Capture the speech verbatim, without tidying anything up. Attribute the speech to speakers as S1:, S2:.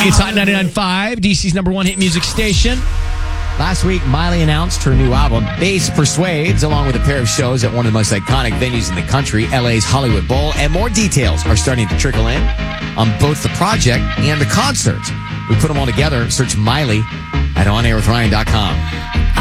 S1: It's Hot ninety-nine point five, D C's number one hit music station.
S2: Last week, Miley announced her new album, Bass Persuades, along with a pair of shows at one of the most iconic venues in the country, L A's Hollywood Bowl. And more details are starting to trickle in on both the project and the concerts. We put them all together. Search Miley at on air with ryan dot com.